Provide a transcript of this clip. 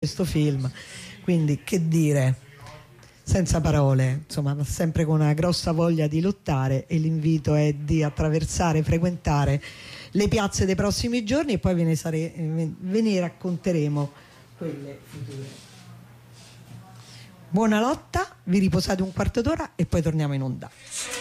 questo film, quindi che dire, senza parole, insomma, sempre con una grossa voglia di lottare, e l'invito è di attraversare, frequentare le piazze dei prossimi giorni, e poi ve ne racconteremo quelle future. Buona lotta, vi riposate un quarto d'ora e poi torniamo in onda.